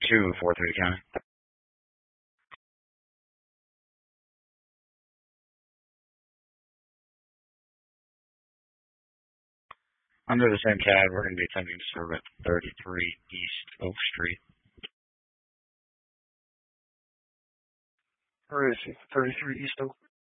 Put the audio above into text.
243 County. Under the same CAD, we're going to be attempting to serve at 33 East Oak Street. Where is he? 33 East Oak?